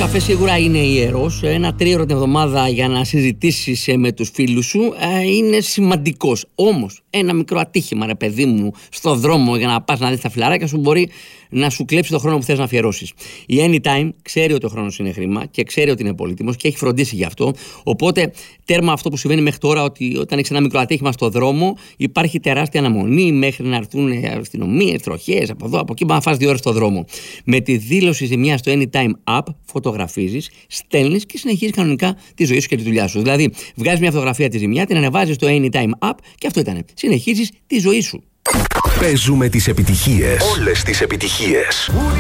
καφέ σίγουρα είναι ιερός. Ένα τρίωρο την εβδομάδα για να συζητήσεις με τους φίλους σου είναι σημαντικός. Όμως, ένα μικρό ατύχημα, ρε παιδί μου, στο δρόμο για να πας να δεις τα φιλαράκια σου μπορεί να σου κλέψει το χρόνο που θες να αφιερώσεις. Η Anytime ξέρει ότι ο χρόνος είναι χρήμα και ξέρει ότι είναι πολύτιμος και έχει φροντίσει γι' αυτό. Οπότε, τέρμα αυτό που συμβαίνει μέχρι τώρα, ότι όταν έχεις ένα μικρό ατύχημα στο δρόμο, υπάρχει τεράστια αναμονή μέχρι να έρθουν αστυνομίες, τροχές, από εδώ, από εκεί, να φας 2 ώρες στο δρόμο. Με τη δήλωση ζημιάς στο Anytime App, φωτογραφίζεις, στέλνεις και συνεχίζεις κανονικά τη ζωή σου και τη δουλειά σου. Δηλαδή, βγάζεις μια φωτογραφία τη ζημιά, την ανεβάζεις στο Anytime App και αυτό ήτανε. Συνεχίζεις τη ζωή σου. Παίζουμε τις επιτυχίες. Όλες τις επιτυχίες.